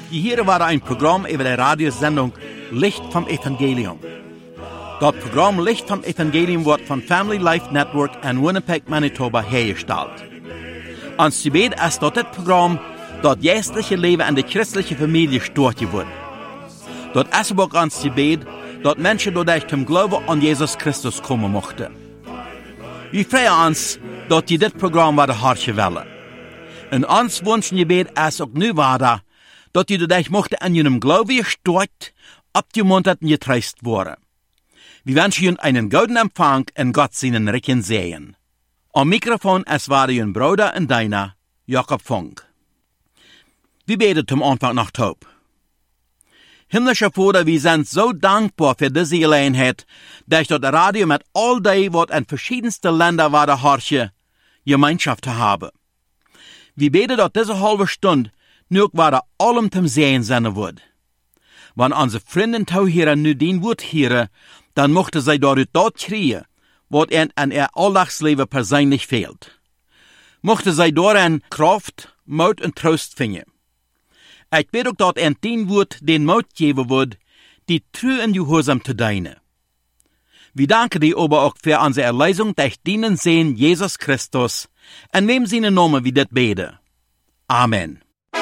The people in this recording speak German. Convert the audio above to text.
Hier war ein Programm über die Radiosendung Licht vom Evangelium. Das Programm Licht vom Evangelium wird von Family Life Network in Winnipeg, Manitoba hergestellt. Ans Gebet ist das Programm, das geistliche Leben in der christlichen Familie stört wird. Das ist auch ans Gebet, dass Menschen dadurch zum Glauben an Jesus Christus kommen mochten. Wir freuen uns, dass die das Programm werden hartje wollen. Und uns wünschen Gebet ist auch nu weiter, dass die dadurch mochten an ihrem Glauben gestärkt, abgemuntert und getröstet worden. Wir wünschen Ihnen einen guten Empfang und Gott seinen Recken sehen. Am Mikrofon es war Ihr Bruder und deiner, Jakob Funk. Wir beten zum Anfang nach Taub. Himmlischer Vater, wir sind so dankbar für diese Gelegenheit, dass das Radio mit all dem, was in verschiedensten Ländern war, der Harche, Gemeinschaft zu haben. Wir beten, dass diese halbe Stunde nur war allem zum Sehen sein wird. Wenn unsere Freunde hier nu den Wort hören, dann mochte sie dort kriegen, was ihnen an ihr Alldagsleben persönlich fehlt. Mochte sie darin Kraft, Mut und Trost finden. Ich weet auch, dass ihnen den Wort den Mut geben wird, die treu und gehorsam zu dienen. Wir danken dir aber auch für unsere Erlösung durch den Sehen Jesus Christus, in wem seine Namen wir das beten. Amen.